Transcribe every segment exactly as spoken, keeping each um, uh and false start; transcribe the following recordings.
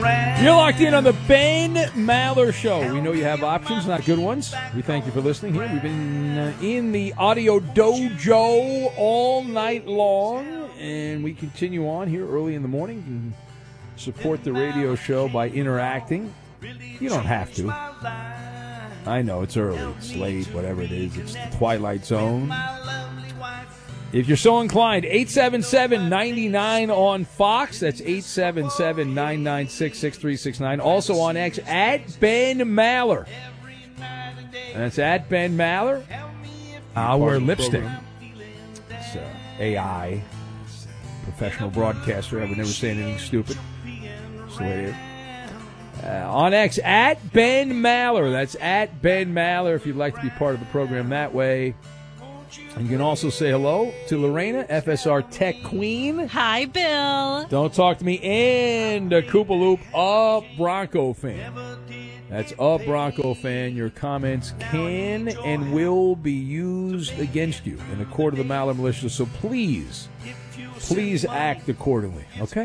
You're locked in on the Ben Maller Show. We know you have options, not good ones. We thank you for listening here. We've been uh, in the audio dojo all night long, and we continue on here early in the morning. You can support the radio show by interacting. You don't have to. I know it's early, it's late, whatever it is. It's the Twilight Zone. If you're so inclined, eight seven seven, nine nine on Fox. That's eight seven seven, nine nine six, six three six nine. Also on X, at Ben Maller. And that's at Ben Maller. Our lipstick. It's uh, A I. It's a professional broadcaster. I would never say anything stupid. That's the way it is. Uh, on X, at Ben Maller. That's at Ben Maller if you'd like to be part of the program that way. And you can also say hello to Lorena, F S R Tech Queen. Hi, Bill. Don't talk to me. And a Koopa Loop, a Bronco fan. That's a Bronco fan. Your comments can and will be used against you in the court of the Maller Militia. So please, please act accordingly. Okay?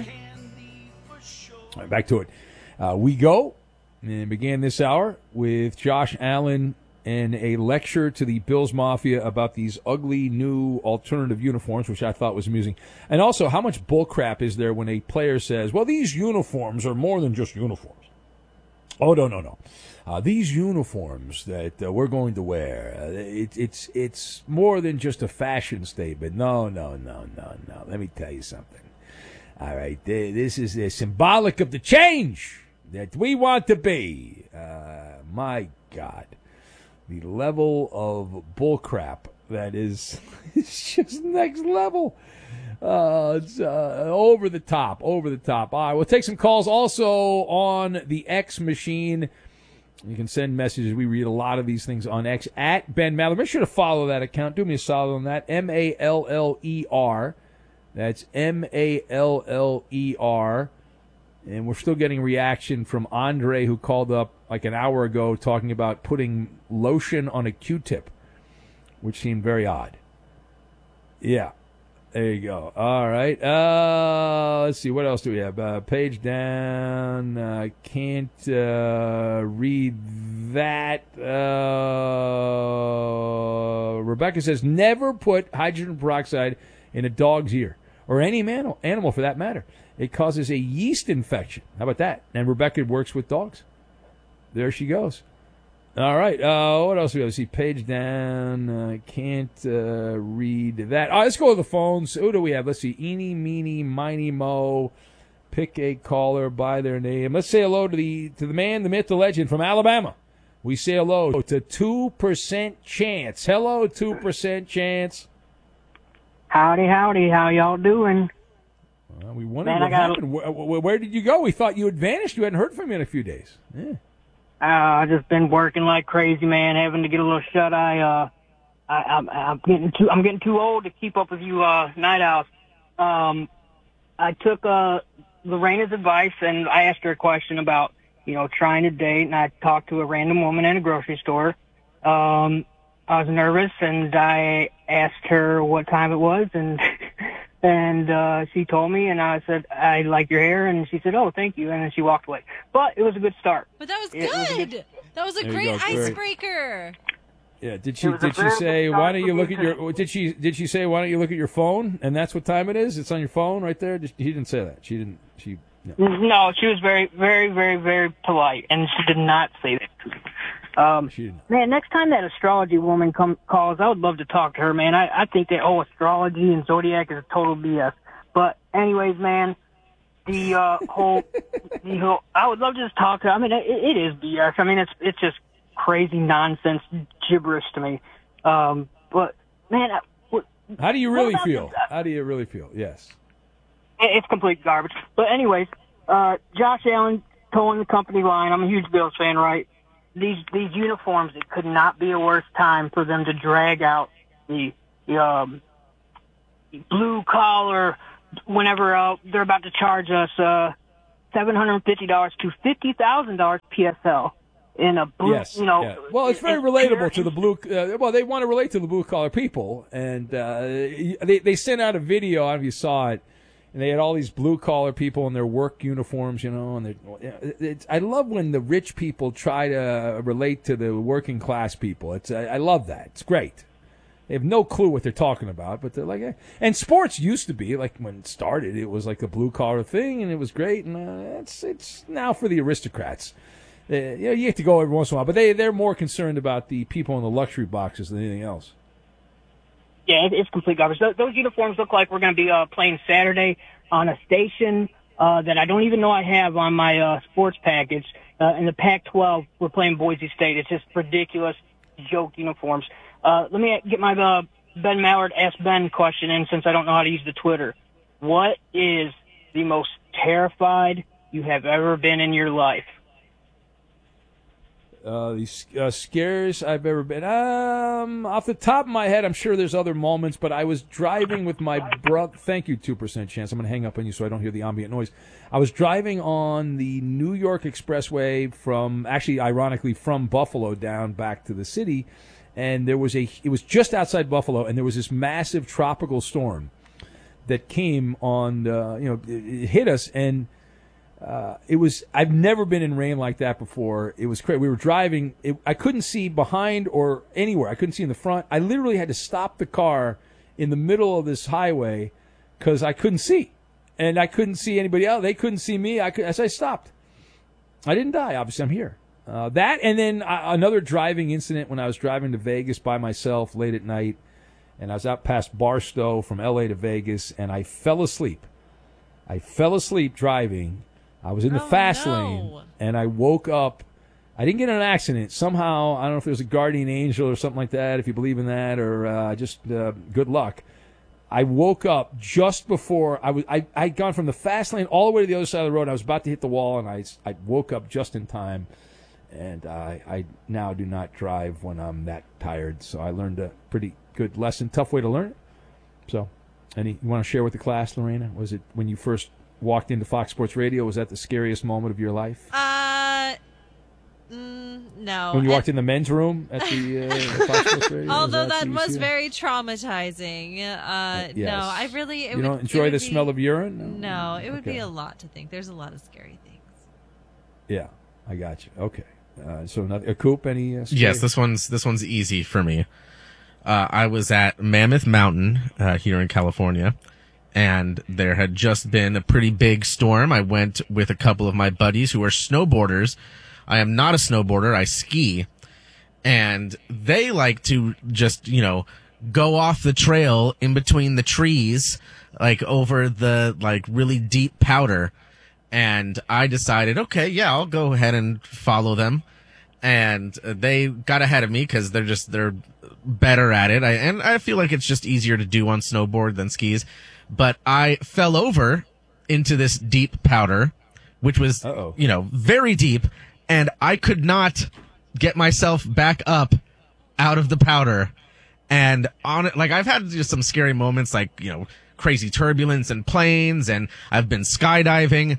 All right, back to it. Uh, we go and began this hour with Josh Allen and a lecture to the Bills Mafia about these ugly new alternative uniforms, which I thought was amusing. And also, how much bullcrap is there when a player says, well, these uniforms are more than just uniforms. Oh, no, no, no. Uh, these uniforms that uh, we're going to wear, uh, it, it's it's more than just a fashion statement. No, no, no, no, no. Let me tell you something. All right, this is uh, symbolic of the change that we want to be. Uh, my God. The level of bullcrap that is it's just next level. Uh, it's uh, over the top, over the top. All right, we'll take some calls also on the X machine. You can send messages. We read a lot of these things on X, at Ben Maller. Make sure to follow that account. Do me a solid on that. M A L L E R. That's M A L L E R. And we're still getting reaction from Andre, who called up like an hour ago talking about putting lotion on a Q-tip, which seemed very odd. Yeah, there you go. All right. Uh, let's see. What else do we have? Uh, page down. I uh, can't uh, read that. Uh, Rebecca says, never put hydrogen peroxide in a dog's ear, or any animal, animal for that matter. It causes a yeast infection. How about that? And Rebecca works with dogs. There she goes. All right. Uh, what else do we have? See, page down. I uh, can't uh, read that. All right, let's go to the phones. Who do we have? Let's see. Eeny, meeny, miny, mo. Pick a caller by their name. Let's say hello to the to the man, the myth, the legend from Alabama. We say hello to two percent Chance. Hello, two percent Chance. Howdy, howdy. How y'all doing? Uh, we wondered Man, what I got happened. Where, where, where did you go? We thought you had vanished. You hadn't heard from you in a few days. Yeah. Uh, I've just been working like crazy, man. Having to get a little shut eye. Uh, I, I'm, I'm getting too. I'm getting too old to keep up with you, uh, night owls. Um, I took uh, Lorena's advice, and I asked her a question about, you know, trying to date. And I talked to a random woman in a grocery store. Um, I was nervous, and I asked her what time it was, and. And uh, she told me, and I said, I like your hair. And she said, oh, thank you. And then she walked away. But it was a good start. But that was It was a good. good- That was a There you great go, Greg. icebreaker. Yeah. Did she It was a did she very say good why don't you start look for at me your did she did she say why don't you look at your phone and that's what time it is? It's on your phone right there. Did- She didn't say that. She didn't. She. No. No, she was very, very, very, very polite, and she did not say that. Um, She didn't. man, next time that astrology woman come calls, I would love to talk to her, man. I, I think that, oh, astrology and zodiac is a total B S. But anyways, man, the uh, whole, the whole, I would love to just talk to her. I mean, it, it is B S. I mean, it's it's just crazy nonsense gibberish to me. Um, but, man, I, what, How do you what really about feel? this? How do you really feel? Yes. It's complete garbage. But anyways, uh, Josh Allen towing the company line. I'm a huge Bills fan, right? These these uniforms, it could not be a worse time for them to drag out the, the um, blue collar whenever uh, they're about to charge us uh, seven hundred fifty dollars to fifty thousand dollars P S L in a blue, Yes. you know. yeah. Well, it's very in- relatable to the blue. Uh, well, they want to relate to the blue collar people, and uh, they they sent out a video. I don't know if you saw it. and they had all these blue collar people in their work uniforms, you know. And it's, I love when the rich people try to relate to the working class people. It's I, I love that. It's great. They have no clue what they're talking about, but they're like, eh. And sports used to be like when it started, it was like a blue collar thing, and it was great. And uh, it's it's now for the aristocrats. Uh, you know, you have to go every once in a while, but they they're more concerned about the people in the luxury boxes than anything else. Yeah, it, it's complete garbage. Those, those uniforms look like we're going to be uh, playing Saturday on a station uh, that I don't even know I have on my uh, sports package. Uh, in the Pac twelve, we're playing Boise State. It's just ridiculous joke uniforms. Uh, let me get my uh, Ben Mallard Ask Ben question in since I don't know how to use the Twitter. What is the most terrified you have ever been in your life? Uh, the uh, scares I've ever been. Um, off the top of my head, I'm sure there's other moments, but I was driving with my brother. Thank you, two percent chance. I'm going to hang up on you so I don't hear the ambient noise. I was driving on the New York Expressway from, actually, ironically, from Buffalo down back to the city, and there was a, it was just outside Buffalo, and there was this massive tropical storm that came on, uh, you know, it, it hit us, and Uh, it was, I've never been in rain like that before. It was crazy. We were driving. It, I couldn't see behind or anywhere. I couldn't see in the front. I literally had to stop the car in the middle of this highway because I couldn't see. And I couldn't see anybody else. They couldn't see me. I could, as I stopped. I didn't die. Obviously, I'm here. Uh, that and then uh, another driving incident when I was driving to Vegas by myself late at night. And I was out past Barstow from L A to Vegas. And I fell asleep. I fell asleep driving. I was in the oh, fast no. lane, and I woke up. I didn't get in an accident. Somehow, I don't know if it was a guardian angel or something like that, if you believe in that, or uh, just uh, good luck. I woke up just before I was. I I'd gone from the fast lane all the way to the other side of the road. I was about to hit the wall, and I, I woke up just in time. And I, I now do not drive when I'm that tired. So I learned a pretty good lesson. Tough way to learn it. So, any you want to share with the class, Lorena? Was it when you first walked into Fox Sports Radio? Was that the scariest moment of your life? Uh, mm, no. When you And- walked in the men's room at the uh, Fox Sports Radio? Although was that the was U C L? very traumatizing. Uh, yes. No, I really. It You would, don't it enjoy would the be- smell of urine? No, it would Okay. be a lot to think. There's a lot of scary things. Yeah, I got you. Okay. Uh, so, not, a Coop, any uh, scary? Yes, this one's this one's easy for me. Uh, I was at Mammoth Mountain uh, here in California, and there had just been a pretty big storm. I went with a couple of my buddies who are snowboarders. I am not a snowboarder. I ski. And they like to just, you know, go off the trail in between the trees, like over the, like, really deep powder. And I decided, okay, yeah, I'll go ahead and follow them. And uh, they got ahead of me because they're just, they're better at it. I, and I feel like it's just easier to do on snowboard than skis. But I fell over into this deep powder, which was, Uh-oh. you know, very deep. And I could not get myself back up out of the powder. And on it, like, I've had just some scary moments, like, you know, crazy turbulence and planes, and I've been skydiving.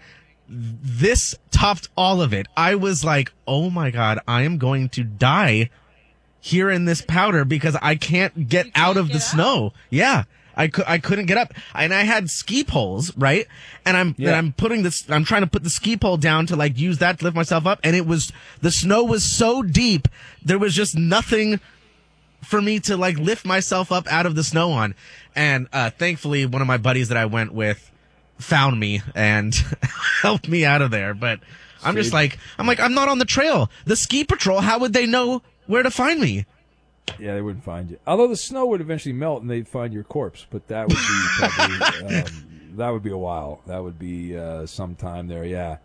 This topped all of it. I was like, oh my God, I am going to die here in this powder because I can't get can't out of get the out. snow. Yeah. I, cou- I couldn't get up, and I had ski poles, right? And I'm Yeah. and I'm putting this. I'm trying to put the ski pole down to like use that to lift myself up, and it was the snow was so deep there was just nothing for me to like lift myself up out of the snow on. And uh, thankfully, one of my buddies that I went with found me and helped me out of there. But I'm just Saved- like I'm like I'm not on the trail. The ski patrol, how would they know where to find me? Yeah, they wouldn't find you. Although the snow would eventually melt and they'd find your corpse, but that would be probably, um, that would be a while. That would be uh, some time there. Yeah,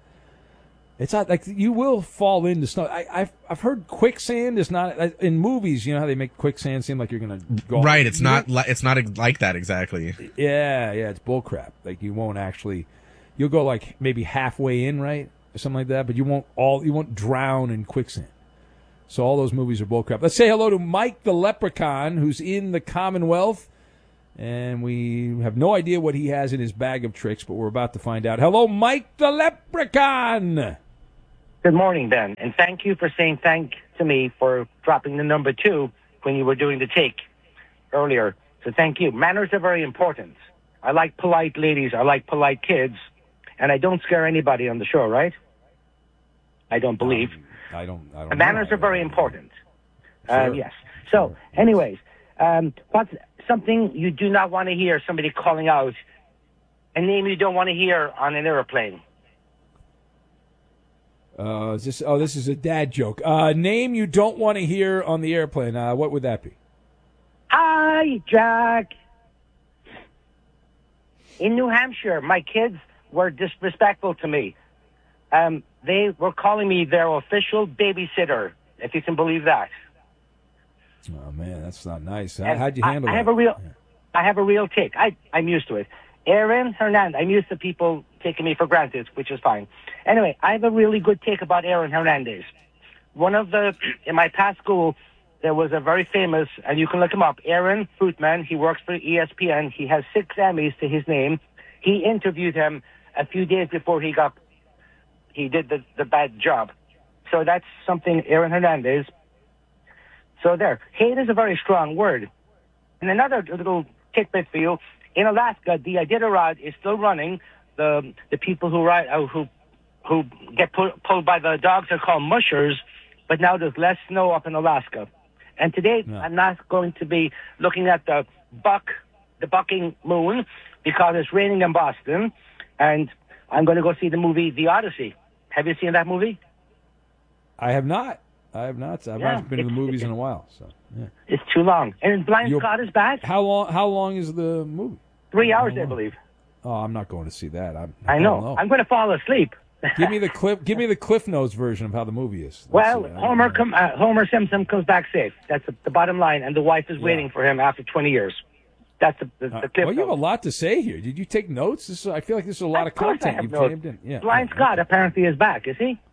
it's not like you will fall into snow. I, I've I've heard quicksand is not in movies. You know how they make quicksand seem like you're gonna go Right? It's You not. don't- Li- it's not like that exactly. Yeah, yeah, it's bullcrap. Like you won't actually. You'll go like maybe halfway in, right, or something like that. But you won't all. You won't drown in quicksand. So all those movies are bullcrap. Let's say hello to Mike the Leprechaun, who's in the Commonwealth. And we have no idea what he has in his bag of tricks, but we're about to find out. Hello, Mike the Leprechaun. Good morning, Ben, and thank you for saying thank to me for dropping the number two when you were doing the take earlier. So thank you. Manners are very important. I like polite ladies. I like polite kids. And I don't scare anybody on the show, right? I don't believe. Um, I don't. I don't. And manners know. are very important. Sure. Uh, yes. So, anyways, um, what's something you do not want to hear somebody calling out? A name you don't want to hear on an airplane. Uh, is this? Oh, this is a dad joke. Uh, name you don't want to hear on the airplane. Uh, what would that be? Hi, Jack. In New Hampshire, my kids were disrespectful to me. Um, they were calling me their official babysitter, if you can believe that. Oh man, that's not nice. How, And how'd you I- handle I that? have a real, Yeah. I have a real take. I, I'm used to it. Aaron Hernandez. I'm used to people taking me for granted, which is fine. Anyway, I have a really good take about Aaron Hernandez. One of the, in my past school, there was a very famous, and you can look him up, Aaron Fruitman. He works for E S P N. He has six Emmys to his name. He interviewed him a few days before he got, he did the, the bad job. So that's something, Aaron Hernandez. So there. Hate is a very strong word. And another little tidbit for you, in Alaska, the Iditarod is still running. The the people who ride, uh, who who get pull, pulled by the dogs are called mushers, but now there's less snow up in Alaska. And today, Yeah. I'm not going to be looking at the buck, the bucking moon, because it's raining in Boston, and I'm going to go see the movie The Odyssey. Have you seen that movie? I have not. I have not. I've Yeah, not been to the it's- movies in a while. So, yeah. It's too long. And Blind You'll- Scott is back. How long? How long is the movie? Three How hours, I long? believe. Oh, I'm not going to see that. I'm, I don't know. I'm going to fall asleep. give me the clip. Give me the Cliff Notes version of how the movie is. Let's Well, see. I don't Homer know. com- uh, Homer Simpson comes back safe. That's the, the bottom line, and the wife is waiting for him after twenty years. That's the, the, the Uh, clip. well, you have a notes. lot to say here. Did you take notes? This is, I feel like this is a lot of, Of course I content have you've notes. jammed in. Yeah. Blind yeah, Scott apparently is back, is he?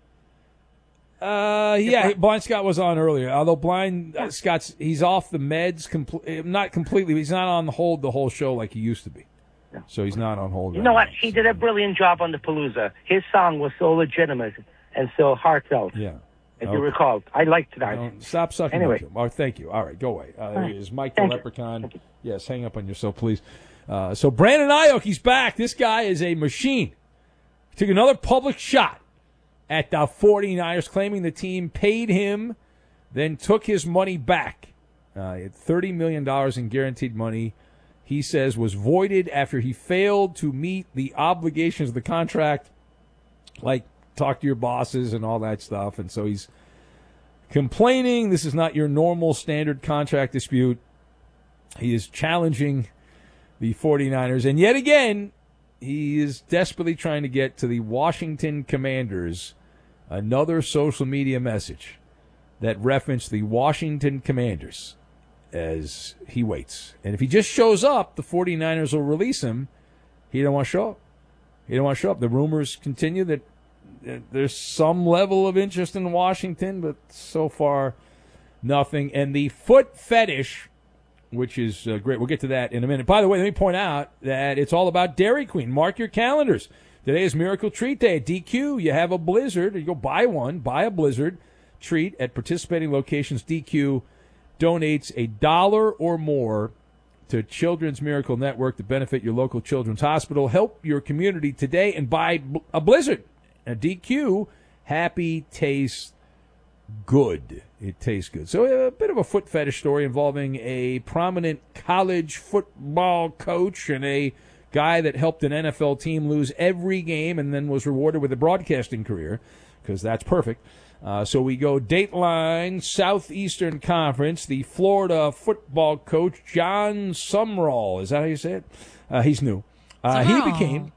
Uh, yeah, Blind Scott was on earlier. Although Blind uh, Scott's he's off the meds, compl- not completely. He's not on hold the whole show like he used to be. So he's not on hold. You right know what? now. He did a brilliant job on the Palooza. His song was so legitimate and so heartfelt. Yeah. If Okay. you recall, I liked that. Don't- stop sucking Anyway. up to him. Oh, thank you. All right, go away. Uh, there he is, Mike the Thank you. Leprechaun. Yes, hang up on yourself, please. Uh, so Brandon Ayuk, he's back. This guy is a machine. Took another public shot at the 49ers, claiming the team paid him, then took his money back. Uh, thirty million dollars in guaranteed money, he says, was voided after he failed to meet the obligations of the contract, like talk to your bosses and all that stuff. And so he's complaining this is not your normal standard contract dispute. He is challenging the 49ers. And yet again, he is desperately trying to get to the Washington Commanders another social media message that referenced the Washington Commanders as he waits. And if he just shows up, the 49ers will release him. He don't want to show up. He don't want to show up. The rumors continue that uh, there's some level of interest in Washington, but so far nothing. And the foot fetish, which is uh, great. We'll get to that in a minute. By the way, let me point out that it's all about Dairy Queen. Mark your calendars. Today is Miracle Treat Day at D Q. You have a Blizzard. You go buy one. Buy a Blizzard treat at participating locations. D Q donates a dollar or more to Children's Miracle Network to benefit your local children's hospital. Help your community today and buy a Blizzard. A D Q, happy tastes good. It tastes good. So a bit of a foot fetish story involving a prominent college football coach and a guy that helped an N F L team lose every game and then was rewarded with a broadcasting career, because that's perfect. Uh, so we go Dateline, Southeastern Conference, the Florida football coach, John Sumrall. Is that how you say it? Uh, he's new. Uh, he Sumrall. became...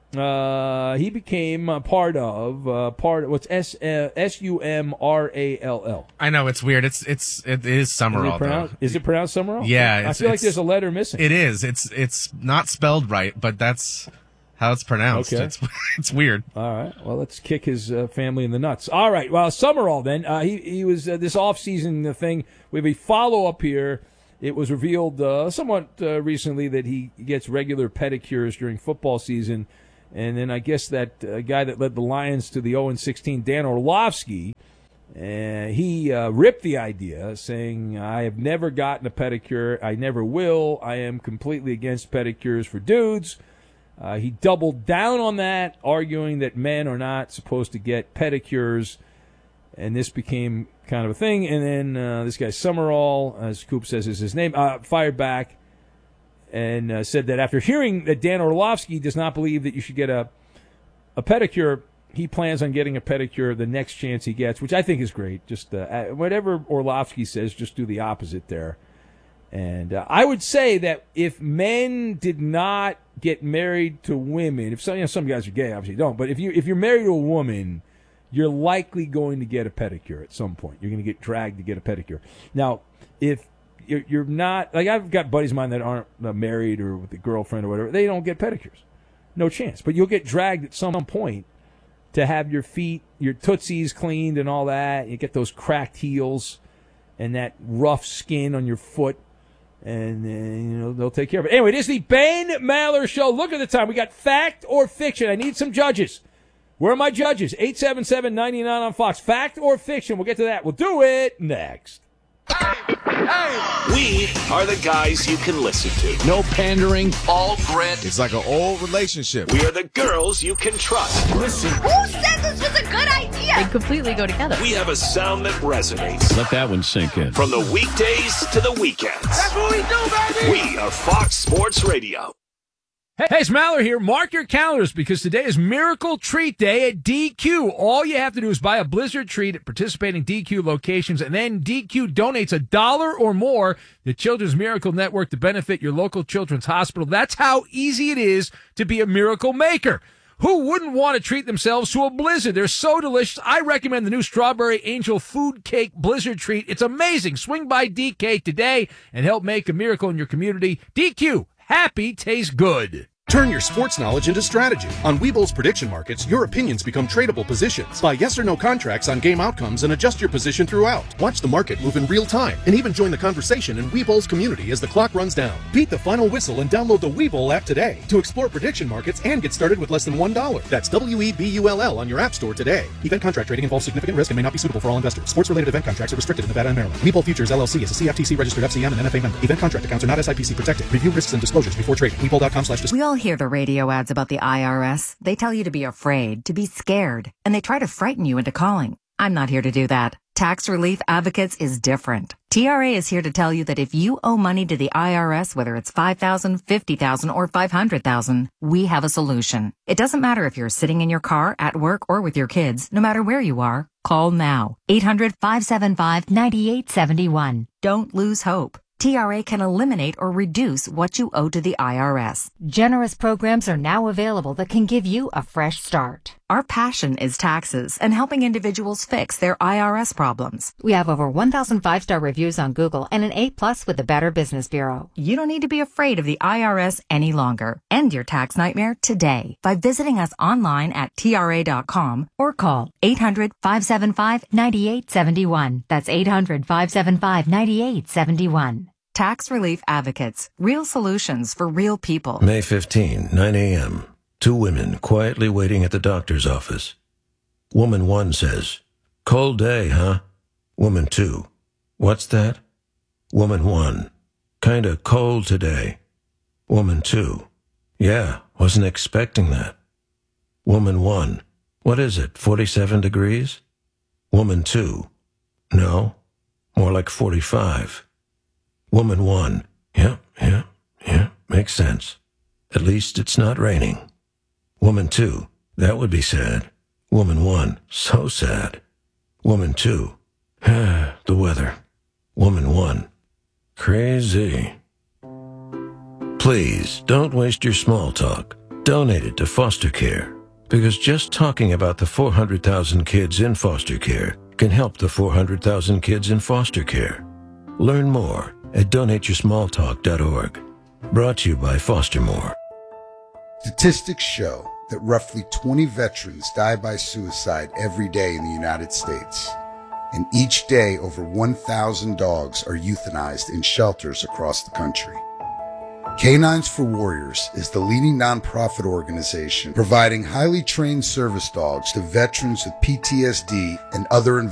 Uh, he became a part of uh, part. What's S uh, S U M R A L L? I know it's weird. It's it's it is Is Summerall it pronounced? though. Is it pronounced Summerall? Yeah, I it's- feel like it's- there's a letter missing. It is. It's it's not spelled right, but that's how it's pronounced. Okay. It's it's weird. All right. Well, let's kick his uh, family in the nuts. All right. Well, Summerall then. Uh, he he was uh, this off-season thing. We have a follow-up here. It was revealed uh, somewhat uh, recently that he gets regular pedicures during football season. And then I guess that uh, guy that led the Lions to the oh and sixteen, Dan Orlovsky, Uh, he uh, ripped the idea, saying, I have never gotten a pedicure. I never will. I am completely against pedicures for dudes. Uh, he doubled down on that, arguing that men are not supposed to get pedicures. And this became kind of a thing. And then uh, this guy Summerall, as Coop says is his name, uh, fired back and uh, said that after hearing that Dan Orlovsky does not believe that you should get a, a pedicure, he plans on getting a pedicure the next chance he gets, which I think is great. Just uh, whatever Orlovsky says, just do the opposite there. And uh, I would say that if men did not get married to women, if some, you know, some guys are gay, obviously don't, but if you if you're married to a woman, you're likely going to get a pedicure at some point. You're going to get dragged to get a pedicure. Now, if you're, you're not, like I've got buddies of mine that aren't uh, married or with a girlfriend or whatever, they don't get pedicures. No chance. But you'll get dragged at some point to have your feet, your tootsies cleaned and all that. You get those cracked heels and that rough skin on your foot. And, uh, you know, they'll take care of it. Anyway, it is the Ben Maller Show. Look at the time. We got fact or fiction. I need some judges. Where are my judges? eight seven seven, nine nine on Fox. Fact or fiction? We'll get to that. We'll do it next. We are the guys you can listen to. No pandering. All grit. It's like an old relationship. We are the girls you can trust. Listen. Who said this was a good idea? They completely go together. We have a sound that resonates. Let that one sink in. From the weekdays to the weekends. That's what we do, baby. We are Fox Sports Radio. Hey, it's Maller here. Mark your calendars because today is Miracle Treat Day at D Q. All you have to do is buy a Blizzard treat at participating D Q locations, and then D Q donates a dollar or more to Children's Miracle Network to benefit your local children's hospital. That's how easy it is to be a miracle maker. Who wouldn't want to treat themselves to a Blizzard? They're so delicious. I recommend the new Strawberry Angel Food Cake Blizzard treat. It's amazing. Swing by D K today and help make a miracle in your community. D Q, happy tastes good. Turn your sports knowledge into strategy. On Webull's prediction markets, your opinions become tradable positions. Buy yes or no contracts on game outcomes and adjust your position throughout. Watch the market move in real time and even join the conversation in Webull's community as the clock runs down. Beat the final whistle and download the Webull app today to explore prediction markets and get started with less than one dollar. That's W E B U L L on your app store today. Event contract trading involves significant risk and may not be suitable for all investors. Sports-related event contracts are restricted in Nevada and Maryland. Webull Futures L L C is a C F T C-registered F C M and N F A member. Event contract accounts are not S I P C protected. Review risks and disclosures before trading. Webull dot com slash We all hear the radio ads about the I R S. They tell you to be afraid, to be scared, and they try to frighten you into calling. I'm not here to do that. Tax Relief Advocates is different. T R A is here to tell you that if you owe money to the I R S, whether it's five thousand dollars, fifty thousand dollars, or five hundred thousand dollars, we have a solution. It doesn't matter if you're sitting in your car, at work, or with your kids. No matter where you are, call now. eight hundred, five seven five, nine eight seven one. Don't lose hope. T R A can eliminate or reduce what you owe to the I R S. Generous programs are now available that can give you a fresh start. Our passion is taxes and helping individuals fix their I R S problems. We have over one thousand five-star reviews on Google and an A plus with the Better Business Bureau. You don't need to be afraid of the I R S any longer. End your tax nightmare today by visiting us online at T R A dot com or call eight hundred, five seven five, nine eight seven one. That's eight hundred, five seven five, nine eight seven one. Tax Relief Advocates. Real solutions for real people. May fifteenth, nine a.m. Two women quietly waiting at the doctor's office. Woman one says, "Cold day, huh?" Woman two, "What's that?" Woman one, "Kinda cold today." Woman two, "Yeah, wasn't expecting that." Woman one, "What is it, forty-seven degrees?" Woman two, "No, more like forty-five." Woman one, "Yeah, yeah, yeah, makes sense. At least it's not raining." Woman two, "That would be sad." Woman one, "So sad." Woman two, "Ah, the weather." Woman one, "Crazy." Please, don't waste your small talk. Donate it to foster care. Because just talking about the four hundred thousand kids in foster care can help the four hundred thousand kids in foster care. Learn more at donate your small talk dot org. Brought to you by Foster More. Statistics show that roughly twenty veterans die by suicide every day in the United States. And each day, over one thousand dogs are euthanized in shelters across the country. Canines for Warriors is the leading nonprofit organization providing highly trained service dogs to veterans with P T S D and other